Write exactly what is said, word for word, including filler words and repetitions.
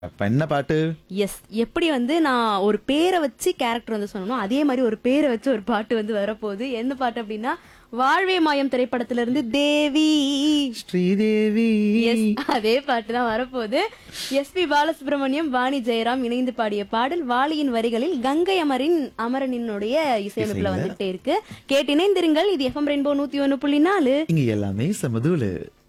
அப்ப என்ன பாட்டு? எஸ். எப்படி வந்து நான் ஒரு பேரை வச்சு கேரக்டர் வந்து சொன்னனோ, அதே மாரி ஒரு பேரை வச்சு ஒரு பாட்டு வந்து வரப்போகுது. என்ன பாட்டு அப்டின்னா, வாழ்வே மாயம் திரைப்படத்துல இருந்து தேவி. ஸ்ரீதேவி. எஸ். அதே பாட்டு தான் வரப்போகுது. எஸ்பி பாலசுப்ரமணியம், வாணி ஜெயராம் இணைந்து பாடிய பாடல் வாலியின் வரிகளில் கங்கை அமரின் அமரனினுடைய இசையமைப்புல இசையில. வந்துட்டே இருக்கு. கேட்டு இணைந்திருங்கள். இது எஃப்எம் ரெயின்போ நூத்தி ஒன்னு புள்ளி நாலு. இங்க எல்லாமே சமதூளு.